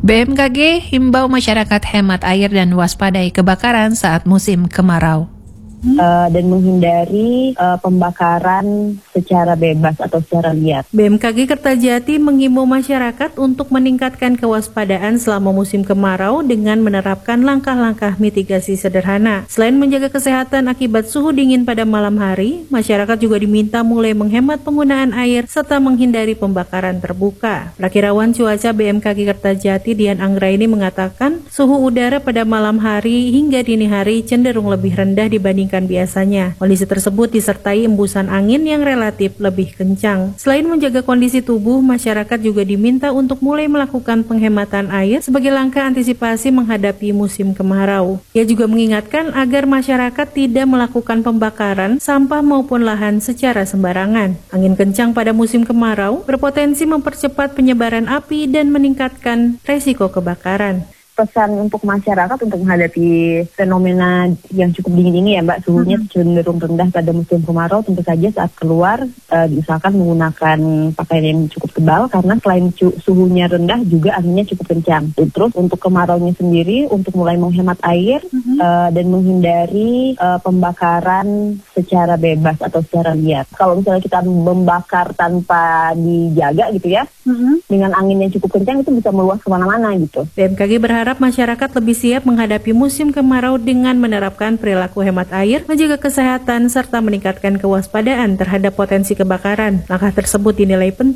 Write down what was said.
BMKG himbau masyarakat hemat air dan waspadai kebakaran saat musim kemarau. Dan menghindari pembakaran secara bebas atau secara liar. BMKG Kertajati mengimbau masyarakat untuk meningkatkan kewaspadaan selama musim kemarau dengan menerapkan langkah-langkah mitigasi sederhana. Selain menjaga kesehatan akibat suhu dingin pada malam hari, masyarakat juga diminta mulai menghemat penggunaan air serta menghindari pembakaran terbuka. Prakirawan cuaca BMKG Kertajati Dian Anggraini mengatakan suhu udara pada malam hari hingga dini hari cenderung lebih rendah dibandingkan biasanya. Kondisi tersebut disertai embusan angin yang relatif lebih kencang. Selain menjaga kondisi tubuh, masyarakat juga diminta untuk mulai melakukan penghematan air sebagai langkah antisipasi menghadapi musim kemarau. Ia juga mengingatkan agar masyarakat tidak melakukan pembakaran sampah maupun lahan secara sembarangan. Angin kencang pada musim kemarau berpotensi mempercepat penyebaran api dan meningkatkan resiko kebakaran. Pesan untuk masyarakat untuk menghadapi fenomena yang cukup dingin ini ya Mbak, suhunya cenderung rendah pada musim kemarau, tentu saja saat keluar diusahakan menggunakan pakaian yang cukup tebal karena selain suhunya rendah juga anginnya cukup kencang. Terus untuk kemaraunya sendiri untuk mulai menghemat air dan menghindari pembakaran secara bebas atau secara liar. Kalau misalnya kita membakar tanpa dijaga gitu ya, dengan angin yang cukup kencang itu bisa meluas kemana-mana gitu. BMKG berharap masyarakat lebih siap menghadapi musim kemarau dengan menerapkan perilaku hemat air, menjaga kesehatan, serta meningkatkan kewaspadaan terhadap potensi kebakaran. Langkah tersebut dinilai penting